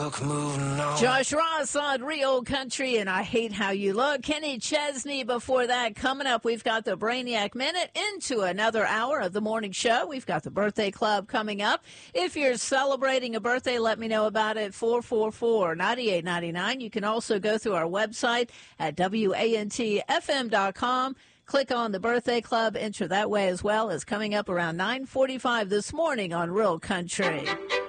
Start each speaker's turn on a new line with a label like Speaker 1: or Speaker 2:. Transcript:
Speaker 1: Josh Ross on Real Country and I Hate How You Look. Kenny Chesney before that. Coming up, we've got the Brainiac Minute into another hour of the morning show. We've got the Birthday Club coming up. If you're celebrating a birthday, let me know about it. 444-9899. You can also go through our website at WANTFM.com. Click on the Birthday Club. Enter that way as well. As coming up around 9:45 this morning on Real Country.